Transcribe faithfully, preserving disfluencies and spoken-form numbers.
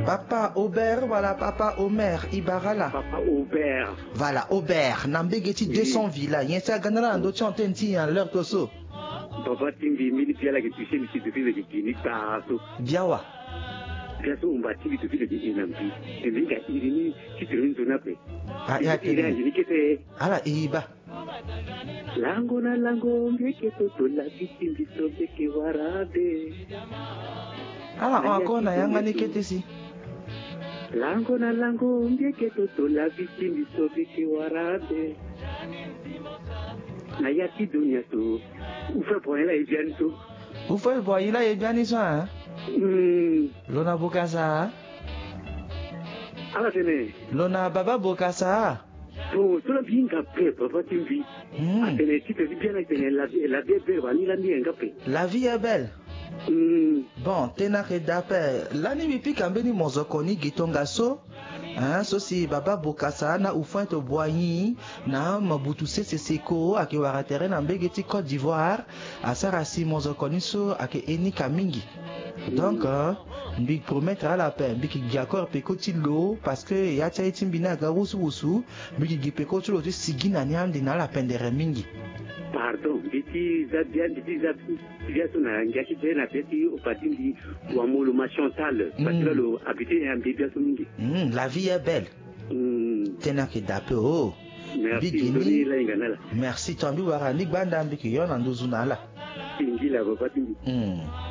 Papa Aubert, voilà, Papa Omer, Ibarala. Papa Aubert. Voilà, Aubert, Nambegeti deux cents villas. Yen sa ganala ando chanten en leur toso. Papa Timbi, mini piala que tu sais, mais c'est depuis le Guinée, Tasso. Biawa. Biaso, on va tirer depuis le Guinée. Et les gars, il est qui te rend ton appel. Ah, ya tene. Ala, Iba. Lango na lango, mbeke toto la vitimbi sobe ke warabe. Ala, on encore na yanga ni ketesi. Lango na lango, mbeke toto la vitimbi sobe ke warabe. Na yaki dunia tu, ufa poela e bien tu. Ufa poela e bien iso hein? Hmm. Lona bokasa. Ala tene. Lona baba bokasa. Bon, tu l'as bien capé, papa Timbi. Hmm. Tene, tu te dis bien que la vie la vie est belle, ni la bien capé. La vie est belle. Hmm. Bon, tena ke dape. Lani bipi kambeni mozokoni gitonga so. Hein, so si baba bokasa na ufan to boyi na mabutu sese seko ake waratere na mbegeti Côte d'Ivoire asara si mozokoni so ake eni kamingi. Donc euh, mbi promettre à la paix mbi ki d'accord peko ti lo parce que ya cha itimbina ga wusu wusu mbi ki peko ti lo ti sigina nyandi na la pendere mingi. Pardon, biti zabian biti zabian sona ngaki tena peti opatindi wa moluma Chantal parce que lo habité un bébé mingi. Hmm, la vie est belle. Hmm. Tena ke dape oh. Merci Doni la ingana la. Merci tambi wara ni banda mbi ki yona nduzuna la. Ingila baba Timbi. Hmm.